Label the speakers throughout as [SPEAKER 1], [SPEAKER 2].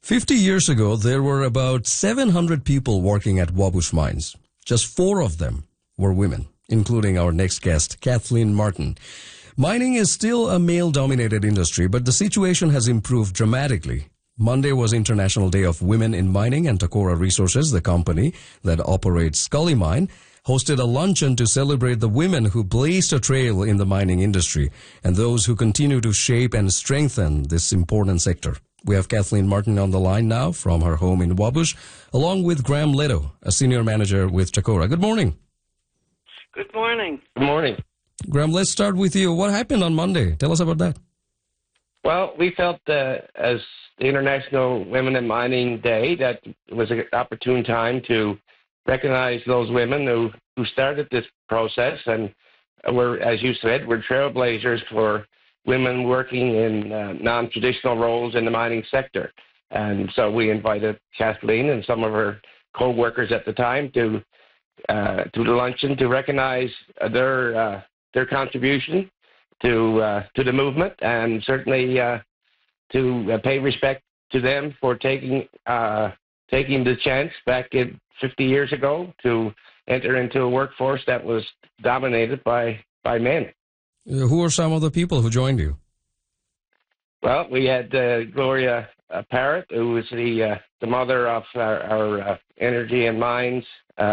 [SPEAKER 1] 50 years ago, there were about 700 people working at Wabush Mines. Just 4 of them were women, including our next guest, Kathleen Martin. Mining is still a male-dominated industry, but the situation has improved dramatically. Monday was International Day of Women in Mining, and Takora Resources, the company that operates Scully Mine, hosted a luncheon to celebrate the women who blazed a trail in the mining industry and those who continue to shape and strengthen this important sector. We have Kathleen Martin on the line now from her home in Wabush, along with Graham Leto, a senior manager with Takora. Good morning.
[SPEAKER 2] Good morning.
[SPEAKER 3] Good morning.
[SPEAKER 1] Graham, let's start with you. What happened on Monday? Tell us about that.
[SPEAKER 3] Well, we felt as the International Women in Mining Day that it was an opportune time to recognize those women who started this process and were, as you said, were trailblazers for women working in non-traditional roles in the mining sector. And so we invited Kathleen and some of her co-workers at the time to the luncheon to recognize their contribution to the movement, and certainly to pay respect to them for taking the chance back 50 years ago to enter into a workforce that was dominated by men.
[SPEAKER 1] Who are some of the people who joined you?
[SPEAKER 3] Well, we had Gloria Parrott, who was the mother of our Energy and Mines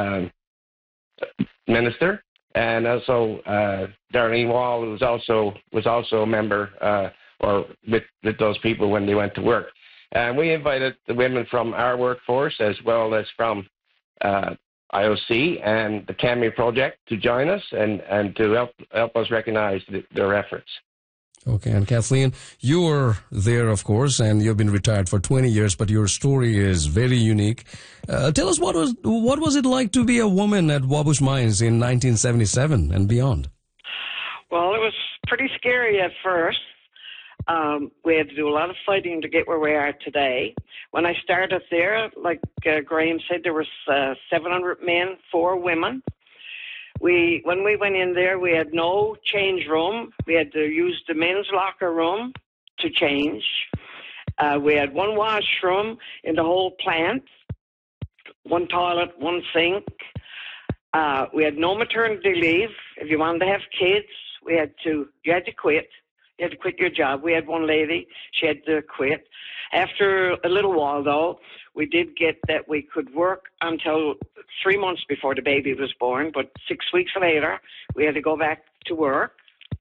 [SPEAKER 3] minister, and also Darlene Wall, who was also a member or with those people when they went to work. And we invited the women from our workforce as well as from IOC and the CAMI project to join us and to help us recognize their efforts.
[SPEAKER 1] Okay, and Kathleen, you were there, of course, and you've been retired for 20 years, but your story is very unique. Tell us what was it like to be a woman at Wabush Mines in 1977 and beyond?
[SPEAKER 2] Well, it was pretty scary at first. We had to do a lot of fighting to get where we are today. When I started there, like Graham said, there was 700 men, 4 women. When we went in there, we had no change room. We had to use the men's locker room to change. We had 1 washroom in the whole plant, 1 toilet, 1 sink. We had no maternity leave. If you wanted to have kids, you had to quit. You had to quit your job. We had 1 lady. She had to quit. After a little while, though, we did get that we could work until 3 months before the baby was born, but 6 weeks later, we had to go back to work.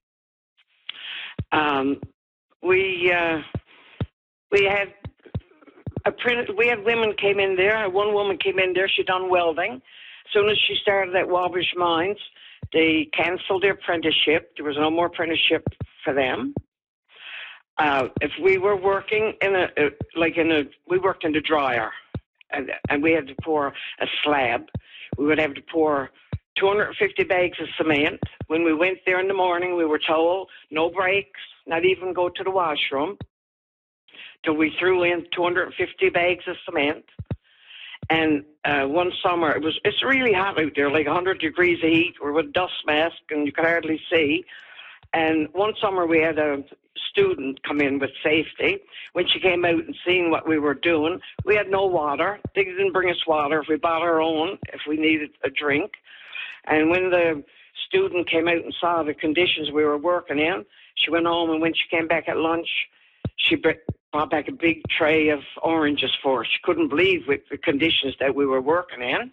[SPEAKER 2] We had women came in there. 1 woman came in there. She done welding. As soon as she started at Wabush Mines, they canceled their apprenticeship. There was no more apprenticeship for them. If we were working we worked in the dryer, and we had to pour a slab. We would have to pour 250 bags of cement. When we went there in the morning, we were told no breaks, not even go to the washroom, till we threw in 250 bags of cement. And one summer, it's really hot out there, like 100 degrees of heat. We're with a dust mask, and you could hardly see. And one summer, we had a student come in with safety. When she came out and seen what we were doing, we had no water. They didn't bring us water. If we bought our own, if we needed a drink. And when the student came out and saw the conditions we were working in, she went home, and when she came back at lunch, she brought back a big tray of oranges for us. She couldn't believe with the conditions that we were working in.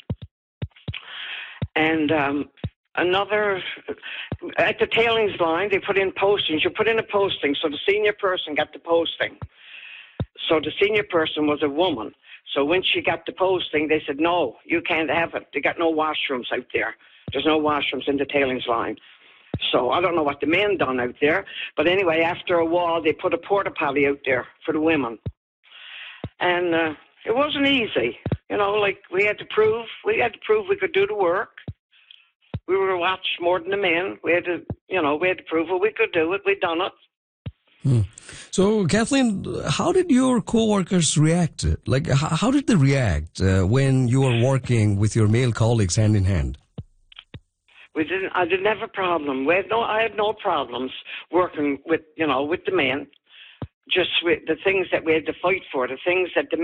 [SPEAKER 2] And at the tailings line, they put in postings. You put in a posting, so the senior person got the posting. So the senior person was a woman. So when she got the posting, they said, no, you can't have it. They got no washrooms out there. There's no washrooms in the tailings line. So I don't know what the men done out there. But anyway, after a while, they put a porta potty out there for the women. And it wasn't easy. You know, like we had to prove we could do the work. We were watched more than the men. We had to prove we could do it. We'd done it.
[SPEAKER 1] So, Kathleen, how did your co-workers react? Like, how did they react when you were working with your male colleagues hand in hand?
[SPEAKER 2] I didn't have a problem. I had no problems working with the men. Just with the things that we had to fight for, the things that the